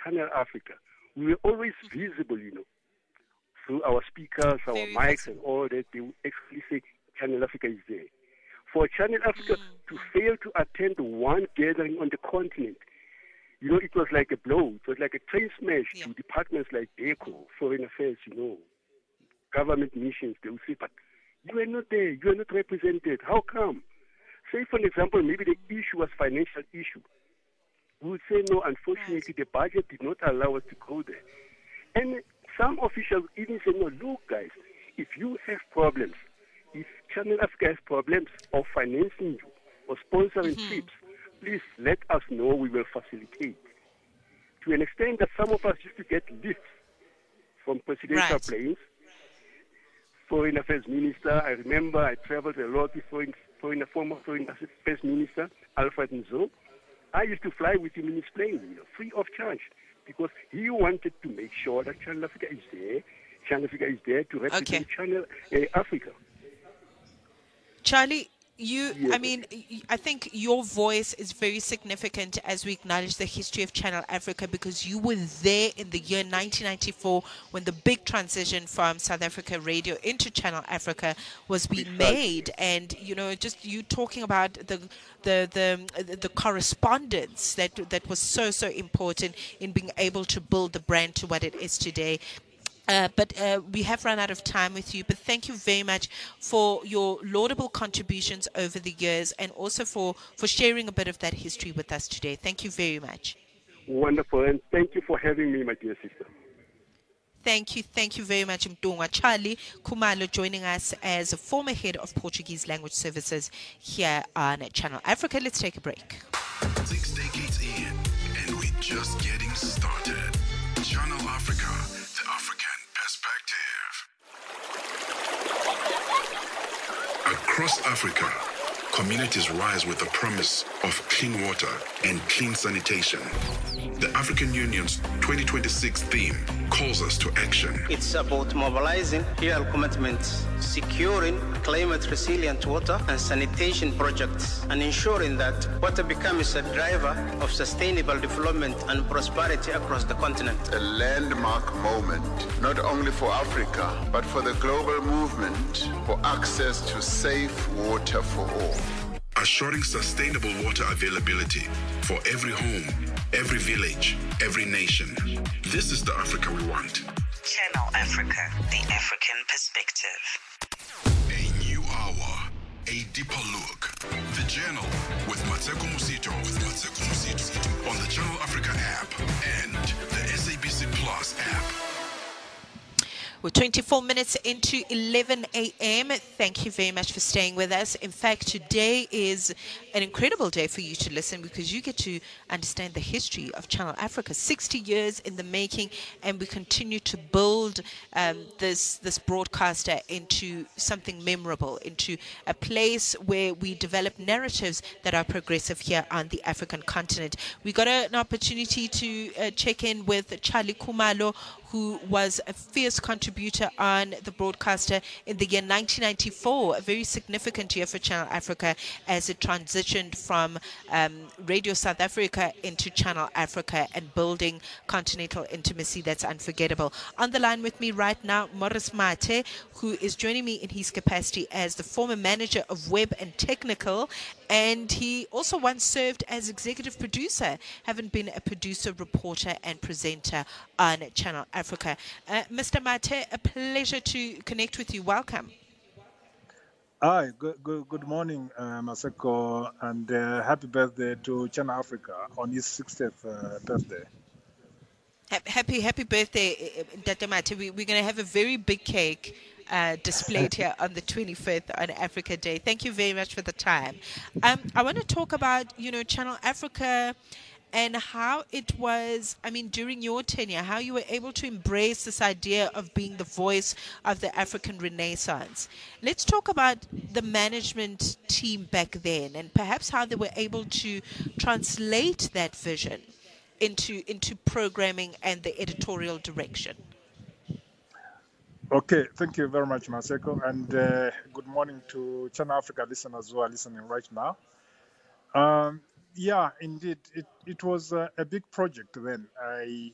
Channel Africa, we were always visible, through our speakers, our Very mics, visible. and all that. They would actually say Channel Africa is there. For Channel Africa to fail to attend one gathering on the continent, it was like a blow. It was like a train smash to departments like DECO, Foreign Affairs, government missions. They would say, but you are not there. You are not represented. How come? Say, for example, maybe the issue was financial issue. We would say, no, unfortunately, the budget did not allow us to go there. And some officials even say, no, look, guys, if you have problems, if Channel Africa has problems of financing you or sponsoring trips, please let us know. We will facilitate. To an extent that some of us used to get lifts from presidential planes. Foreign Affairs Minister, I remember I traveled a lot with former Foreign Affairs Minister, Alfred Nzo. I used to fly with him in his plane, free of charge, because he wanted to make sure that Channel Africa is there. Channel Africa is there to represent Channel Africa. Charlie, I think your voice is very significant as we acknowledge the history of Channel Africa, because you were there in the year 1994 when the big transition from South Africa Radio into Channel Africa was being made, and just you talking about the correspondence that was so important in being able to build the brand to what it is today. But we have run out of time with you. But thank you very much for your laudable contributions over the years, and also for sharing a bit of that history with us today. Thank you very much. Wonderful, and thank you for having me, my dear sister. Thank you very much, Mdungwa. Charlie Khumalo joining us as a former head of Portuguese language services here on Channel Africa. Let's take a break. 6 decades in, and we're just getting started. Channel Africa, the African perspective. Across Africa, communities rise with the promise of clean water and clean sanitation. The African Union's 2026 theme calls us to action. It's about mobilizing real commitments, securing climate-resilient water and sanitation projects, and ensuring that water becomes a driver of sustainable development and prosperity across the continent. A landmark moment, not only for Africa, but for the global movement for access to safe water for all. Assuring sustainable water availability for every home, every village, every nation. This is the Africa we want. Channel Africa, the African perspective. A new hour, a deeper look. The Journal with Mateko Musito. On the Channel Africa app and the SABC Plus app. We're 24 minutes into 11 a.m. Thank you very much for staying with us. In fact, today is an incredible day for you to listen, because you get to understand the history of Channel Africa. 60 years in the making, and we continue to build this broadcaster into something memorable, into a place where we develop narratives that are progressive here on the African continent. We got an opportunity to check in with Charlie Khumalo, who was a fierce contributor on the broadcaster in the year 1994, a very significant year for Channel Africa as it transitioned from Radio South Africa into Channel Africa and building continental intimacy that's unforgettable. On the line with me right now, Morris Mate, who is joining me in his capacity as the former manager of Web and Technical, and he also once served as executive producer, having been a producer, reporter, and presenter on Channel Africa. Mr. Mate, a pleasure to connect with you. Welcome. Hi, good morning, Maseko, and happy birthday to Channel Africa on his 60th birthday. Happy birthday, Dr. Mate. We're going to have a very big cake displayed here on the 25th on Africa Day. Thank you very much for the time. I want to talk about, Channel Africa and how it was, during your tenure, how you were able to embrace this idea of being the voice of the African Renaissance. Let's talk about the management team back then, and perhaps how they were able to translate that vision into programming and the editorial direction. Okay, thank you very much, Maseko, and good morning to Channel Africa listeners who are listening right now. Yeah, indeed, it was a big project then. I